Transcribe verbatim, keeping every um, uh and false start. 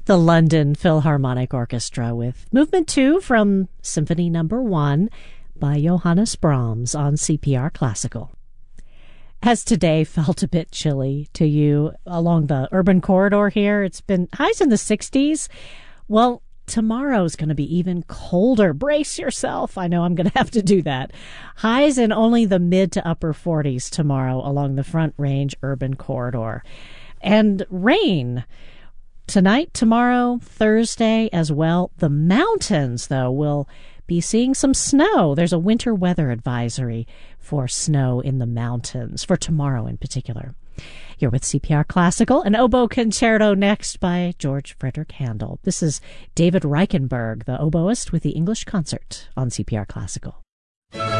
the London Philharmonic Orchestra with Movement two from Symphony Number one by Johannes Brahms on C P R Classical. Has today felt a bit chilly to you along the urban corridor here? It's been highs in the sixties. Well, tomorrow's going to be even colder. Brace yourself. I know I'm going to have to do that. Highs in only the mid to upper forties tomorrow along the Front Range urban corridor. And rain tonight, tomorrow, Thursday as well. The mountains, though, will be seeing some snow. There's a winter weather advisory for snow in the mountains for tomorrow in particular. You're with C P R Classical, an oboe concerto next by George Frederick Handel. This is David Reichenberg, the oboist with the English Concert on C P R Classical.